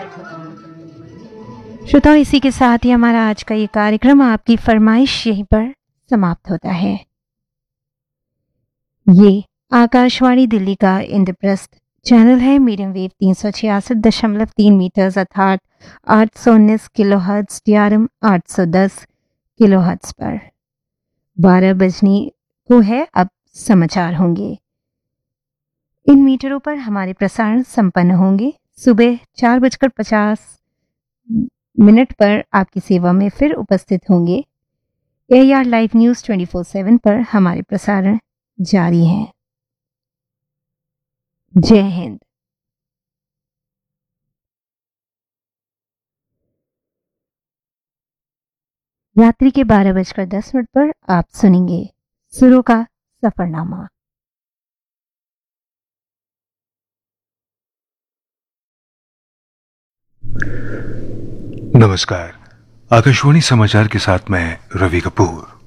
श्रोताओं, इसी के साथ ही हमारा आज का ये कार्यक्रम आपकी फरमाइश यहीं पर समाप्त होता है। ये आकाशवाणी दिल्ली का इंद्रप्रस्थ चैनल है, मीडियम वेव 366.3 मीटर्स अर्थात 819 किलोहर्ट्ज DRM 810 किलोहर्ट्ज पर 12 बजने को है। अब समाचार होंगे। इन मीटरों पर हमारे प्रसारण संपन्न होंगे। सुबह 4:50 पर आपकी सेवा में फिर उपस्थित होंगे। AIR लाइव न्यूज 24/7 पर हमारे प्रसारण जारी हैं। जय हिंद। रात्रि के 12:10 पर आप सुनेंगे सुरों का सफरनामा। नमस्कार, आकाशवाणी समाचार के साथ मैं रवि कपूर।